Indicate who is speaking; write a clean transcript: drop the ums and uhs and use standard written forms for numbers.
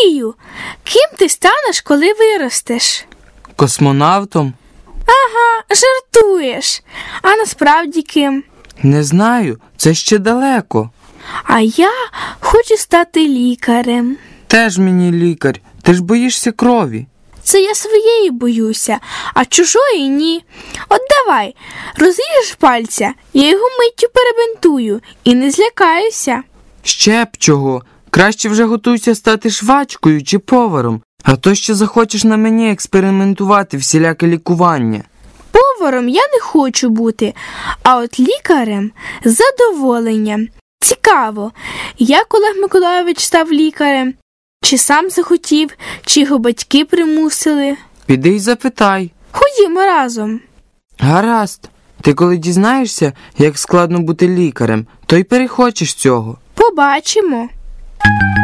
Speaker 1: Андрію, ким ти станеш, коли виростеш?
Speaker 2: Космонавтом?
Speaker 1: Ага, жартуєш. А насправді ким?
Speaker 2: Не знаю, це ще далеко.
Speaker 1: А я хочу стати лікарем.
Speaker 2: Теж мені лікар, ти ж боїшся крові.
Speaker 1: Це я своєї боюся, а чужої ні. От давай, розріжеш пальця, я його миттю перебинтую і не злякаюся.
Speaker 2: Ще б чого. Краще вже готуйся стати швачкою чи поваром, а то ще захочеш на мені експериментувати всіляке лікування.
Speaker 1: Поваром я не хочу бути, а от лікарем – з задоволенням. Цікаво, як Олег Миколайович став лікарем? Чи сам захотів, чи його батьки примусили?
Speaker 2: Піди й запитай.
Speaker 1: Ходімо разом.
Speaker 2: Гаразд. Ти коли дізнаєшся, як складно бути лікарем, то й перехочеш цього.
Speaker 1: Побачимо.